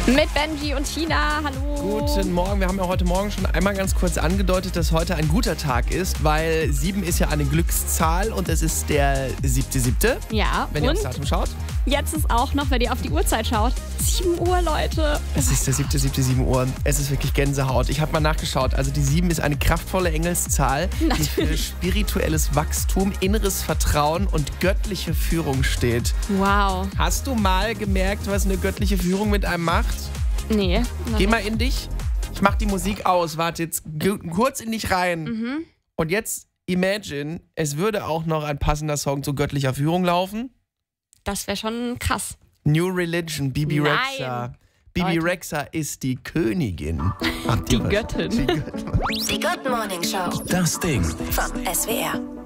Mit Benji und Tina, hallo. Guten Morgen. Wir haben ja heute Morgen schon einmal ganz kurz angedeutet, dass heute ein guter Tag ist, weil 7 ist ja eine Glückszahl und es ist der 7.7., Ja, wenn ihr und aufs Datum schaut. jetzt ist auch noch, wenn ihr auf die Uhrzeit schaut, 7 Uhr, Leute. Es ist der 7.7., 7 Uhr. Es ist wirklich Gänsehaut. Ich habe mal nachgeschaut. Also die 7 ist eine kraftvolle Engelszahl, die für spirituelles Wachstum, inneres Vertrauen und göttliche Führung steht. Wow. Hast du mal gemerkt, was eine göttliche Führung mit einem macht? Nee. Geh mal in dich. Ich mach die Musik aus. Warte, jetzt kurz in dich rein. Und jetzt imagine, es würde auch noch ein passender Song zu göttlicher Führung laufen. Das wäre schon krass. New Religion, Bibi Nein. Rexha. Bibi Leute. Rexha ist die Königin. Die Göttin. Die Good Morning Show. Das Ding. Vom SWR.